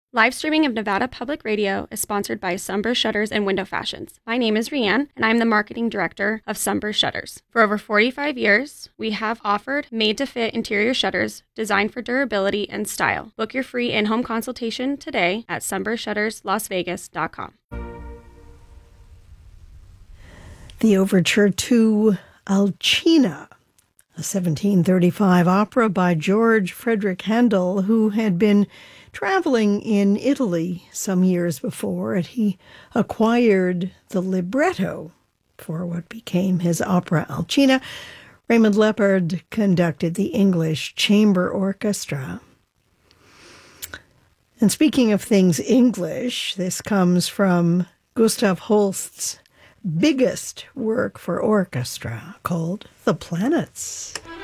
Live streaming of Nevada Public Radio is sponsored by Sunburst Shutters and Window Fashions. My name is Rianne, and I'm the marketing director of Sunburst Shutters. For over 45 years, we have offered made-to-fit interior shutters designed for durability and style. Book your free in-home consultation today at sunburstshutterslasvegas.com. The overture to Alcina, a 1735 opera by George Frederick Handel, who had been traveling in Italy some years before, and he acquired the libretto for what became his opera Alcina. Raymond Leppard conducted the English Chamber Orchestra. And speaking of things English, this comes from Gustav Holst's biggest work for orchestra called The Planets.